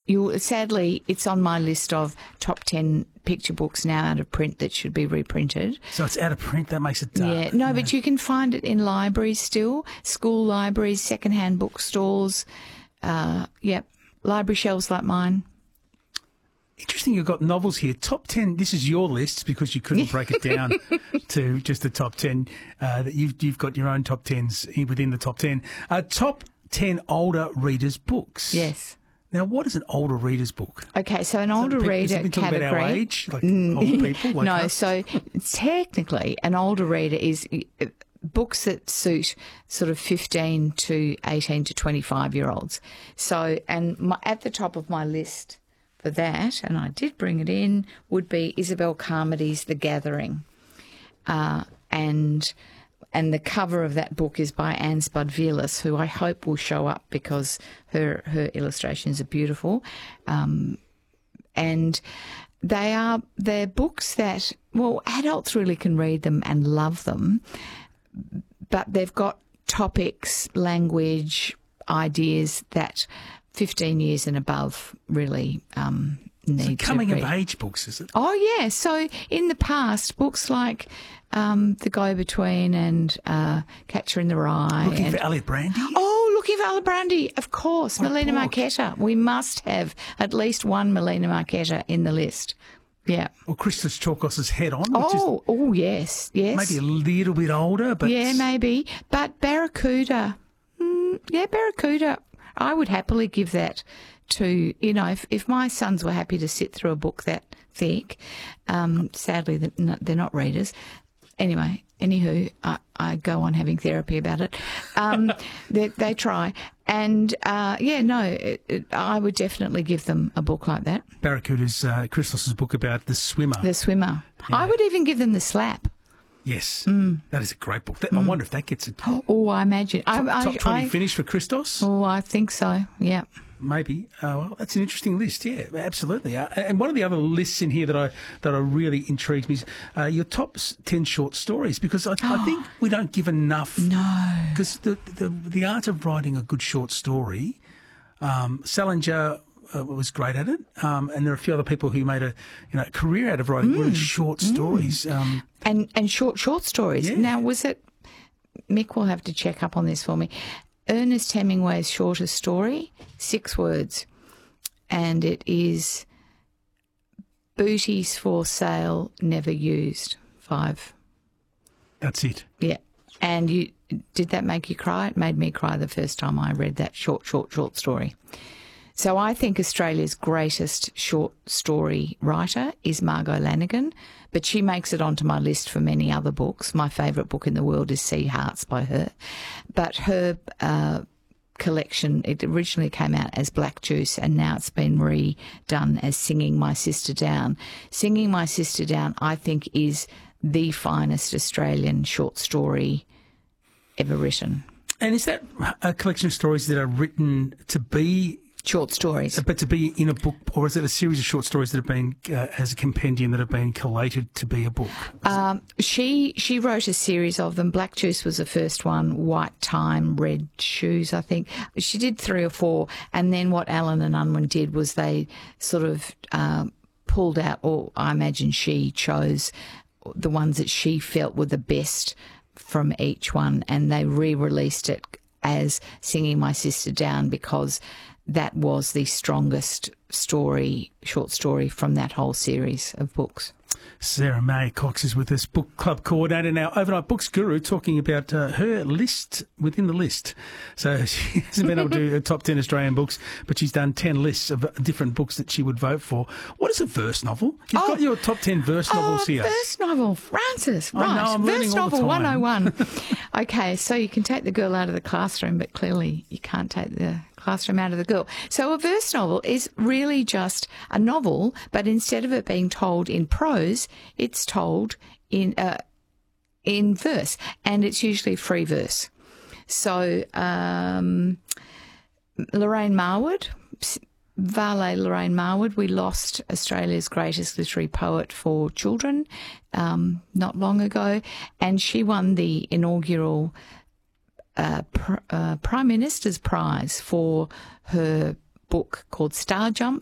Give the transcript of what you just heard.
Sadly, it's on my list of top 10 picture books now out of print that should be reprinted. So it's out of print. That makes it dark. Yeah, no, but you can find it in libraries still, school libraries, second-hand bookstores. Library shelves like mine. Interesting, you've got novels here. Top 10, this is your list because you couldn't break it down to just the top 10. That you've got your own top 10s within the top 10. Top 10 older readers' books. Yes. Now, what is an older reader's book? Okay, so an older reader category. About our age, like older people? Like no, us? So technically an older reader is books that suit sort of 15 to 18 to 25-year-olds. So, and at the top of my list for that, and I did bring it in, would be Isabel Carmody's The Gathering. And the cover of that book is by Anne Spud-Velas, who I hope will show up because her illustrations are beautiful. And they're books that, well, adults really can read them and love them, but they've got topics, language, ideas that 15 years and above really need to coming read. of age books, is it? Oh, yeah. So in the past, books like The Go-Between and Catcher in the Rye. Looking for Elliot Brandy? Oh, Looking for Elliot Brandy, of course. Melina Marchetta. We must have at least one Melina Marchetta in the list. Yeah. Or Christos Chalkos's Head On. Yes. Maybe a little bit older, but... Yeah, maybe. But Barracuda. Barracuda. I would happily give that to, if my sons were happy to sit through a book that thick. Sadly, they're not readers. Anyway, anywho, I go on having therapy about it. They try. And, I would definitely give them a book like that. Barracuda's Christos's book about the swimmer. The swimmer. Yeah. I would even give them The Slap. Yes, that is a great book. I wonder if that gets a top I imagine. Top 20 finish for Christos? Oh, I think so, yeah. Maybe. Well, that's an interesting list. Yeah, absolutely. And one of the other lists in here that really intrigues me is your top 10 short stories, because I think we don't give enough. No. Because the art of writing a good short story, Salinger was great at it, and there are a few other people who made a career out of writing really short stories. And short stories. Yeah. Now, was it? Mick will have to check up on this for me. Ernest Hemingway's shortest story, 6 words, and it is Booties for Sale Never Used, 5. That's it. Yeah. And did that make you cry? It made me cry the first time I read that short story. So I think Australia's greatest short story writer is Margot Lanigan, but she makes it onto my list for many other books. My favourite book in the world is Sea Hearts by her. But her collection, it originally came out as Black Juice and now it's been redone as Singing My Sister Down. Singing My Sister Down, I think, is the finest Australian short story ever written. And is that a collection of stories that are written to be... Short stories. But to be in a book, or is it a series of short stories that have been, as a compendium, that have been collated to be a book? She wrote a series of them. Black Juice was the first one, White Time, Red Shoes, I think. She did 3 or 4, and then what Allen and Unwin did was they sort of pulled out, or I imagine she chose the ones that she felt were the best from each one, and they re-released it as Singing My Sister Down because that was the strongest short story from that whole series of books. Sarah May Cox is with us, book club coordinator now, Overnight Books Guru, talking about her list within the list. So she hasn't been able to do top 10 Australian books, but she's done 10 lists of different books that she would vote for. What is a verse novel? You've got your top 10 verse novels here. Verse novel, Francis, right. I know, I'm verse novel 101. learning Okay, so you can take the girl out of the classroom, but clearly you can't take the classroom out of the girl. So a verse novel is really just a novel, but instead of it being told in prose, it's told in verse, and it's usually free verse. So Lorraine Marwood, Vale Lorraine Marwood, we lost Australia's greatest literary poet for children not long ago, and she won the inaugural Prime Minister's Prize for her book called Star Jump,